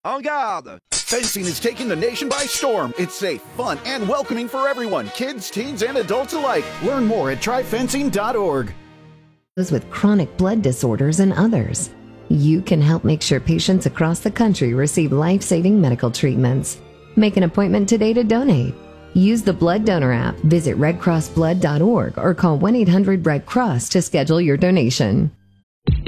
En garde! Fencing is taking the nation by storm. It's safe, fun, and welcoming for everyone, kids, teens, and adults alike. Learn more at tryfencing.org. Those with chronic blood disorders and others. You can help make sure patients across the country receive life-saving medical treatments. Make an appointment today to donate. Use the Blood Donor app, visit redcrossblood.org, or call 1-800-RED-CROSS to schedule your donation.